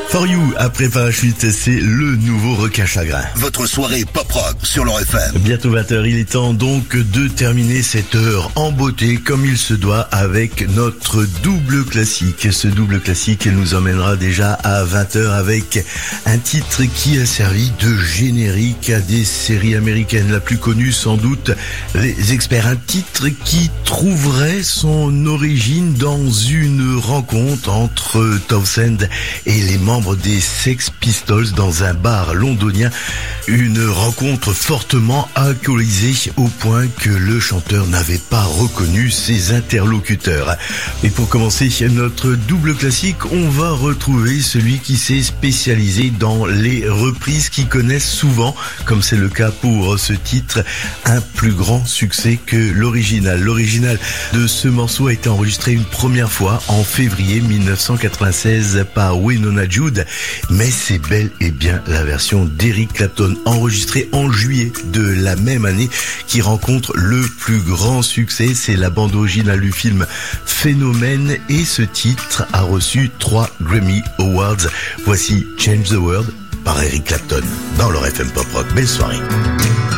For You, après Parachute, c'est le nouveau requin chagrin. Votre soirée pop-rock sur leur FM. Bientôt 20h, il est temps donc de terminer cette heure en beauté comme il se doit avec notre double classique. Ce double classique nous emmènera déjà à 20h avec un titre qui a servi de générique à des séries américaines. La plus connue sans doute, les experts. Un titre qui trouverait son origine dans une rencontre entre Townshend et les membres des Sex Pistols dans un bar londonien. Une rencontre fortement alcoolisée au point que le chanteur n'avait pas reconnu ses interlocuteurs. Et pour commencer notre double classique, on va retrouver celui qui s'est spécialisé dans les reprises qui connaissent souvent, comme c'est le cas pour ce titre, un plus grand succès que l'original. L'original de ce morceau a été enregistré une première fois en février 1996 par Wynonna Judd, mais c'est bel et bien la version d'Eric Clapton enregistrée en juillet de la même année qui rencontre le plus grand succès. C'est la bande originale du film Phénomène et ce titre a reçu 3 Grammy Awards. Voici Change the World par Eric Clapton dans leur FM Pop Rock. Belle soirée.